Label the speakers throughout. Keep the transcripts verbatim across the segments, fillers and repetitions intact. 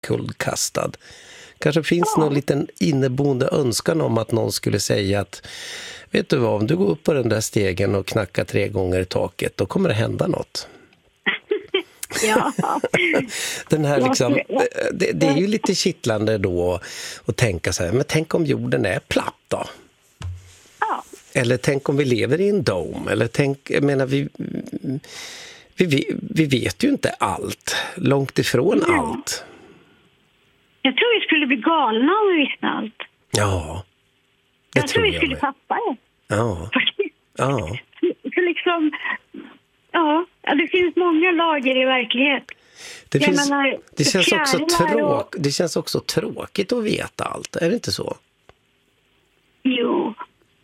Speaker 1: kullkastad. Kanske finns ja. någon liten inneboende önskan om att någon skulle säga att vet du vad, om du går upp på den där stegen och knackar tre gånger i taket, då kommer det hända något.
Speaker 2: Ja.
Speaker 1: Den här liksom, det, det är ju lite kittlande då att tänka så här, men tänk om jorden är platt då?
Speaker 2: Ja.
Speaker 1: Eller tänk om vi lever i en dome? Eller tänk, jag menar, vi, vi, vi, vi vet ju inte allt. Långt ifrån ja. allt.
Speaker 2: Jag tror vi skulle bli galna om vi visste allt.
Speaker 1: Ja.
Speaker 2: Jag tror, tror vi skulle tappa det.
Speaker 1: Ja. Ja.
Speaker 2: Så liksom, ja, det finns många lager i verklighet.
Speaker 1: Det, finns,
Speaker 2: menar,
Speaker 1: det, känns också tråk,
Speaker 2: och...
Speaker 1: det känns också tråkigt att veta allt. Är det inte så?
Speaker 2: Jo.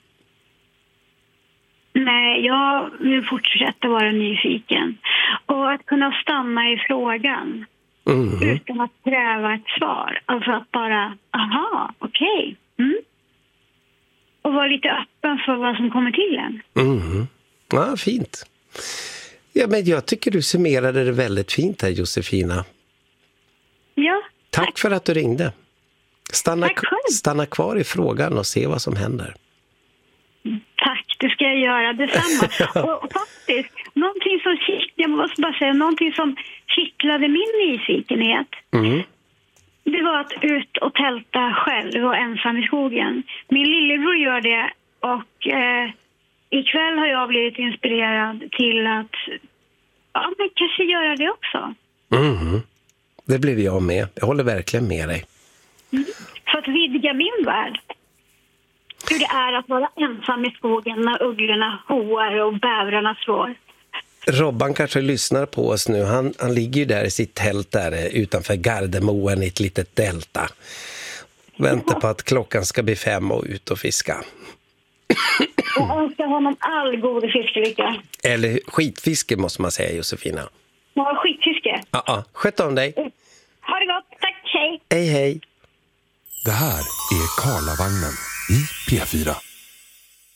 Speaker 2: Nej, jag vill fortsätta vara nyfiken. Och att kunna stanna i frågan. Mm. Utan att kräva ett svar. Alltså att bara, aha, okej. Okay. Mm. Och vara lite öppen för vad som kommer till en.
Speaker 1: Mm. Ja, fint. Ja, men jag tycker du summerade det väldigt fint här, Josefina.
Speaker 2: Ja.
Speaker 1: Tack,
Speaker 2: tack.
Speaker 1: för att du ringde. Stanna,
Speaker 2: tack själv.
Speaker 1: stanna kvar i frågan och se vad som händer.
Speaker 2: Tack, det ska jag göra, detsamma. och, och faktiskt, någonting som, jag måste bara säga, någonting som kittlade min nyfikenhet. Mm. Det var att ut och tälta själv och ensam i skogen. Min lillebror gör det och eh, ikväll har jag blivit inspirerad till att ja, men kanske göra det också.
Speaker 1: Mm. Det blev jag med. Jag håller verkligen med dig.
Speaker 2: Mm. För att vidga min värld. Hur det är att vara ensam i skogen när ugglorna hoar och bävrarna slår.
Speaker 1: Robban kanske lyssnar på oss nu. Han, han ligger ju där i sitt tält där utanför Gardermoen i ett litet delta. Väntar på att klockan ska bli fem och ut och fiska.
Speaker 2: Jag önskar honom all god fiskelycka.
Speaker 1: Eller skitfiske måste man säga, Josefina.
Speaker 2: Ja, skitfiske.
Speaker 1: Ja, ja. Sköt om dig.
Speaker 2: Ha det gott, tack, hej.
Speaker 1: Hej, hej.
Speaker 3: Det här är Karlavagnen i P fyra.